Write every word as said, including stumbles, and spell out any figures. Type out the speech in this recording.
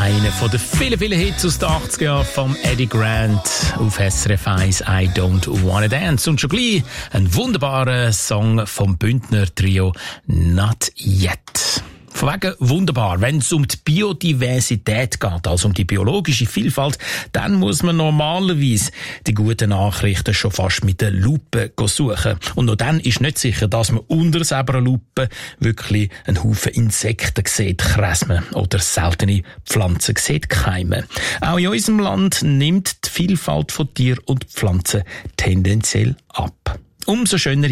Einer von den vielen, vielen Hits aus den achtziger Jahren vom Eddie Grant auf S R F eins, I Don't Wanna Dance. Und schon gleich ein wunderbarer Song vom Bündner Trio Not Yet. Von wegen wunderbar. Wenn es um die Biodiversität geht, also um die biologische Vielfalt, dann muss man normalerweise die guten Nachrichten schon fast mit der Lupe suchen. Und noch dann ist nicht sicher, dass man unter einer Lupe wirklich einen Haufen Insekten sieht, Kresmen oder seltene Pflanzen sieht, Keime. Auch in unserem Land nimmt die Vielfalt von Tier und Pflanzen tendenziell ab. Umso schöner